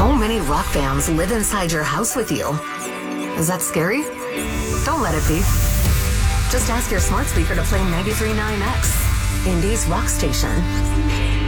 So many rock bands live inside your house with you. Is that scary? Don't let it be. Just ask your smart speaker to play 93.9X, Indie's rock station.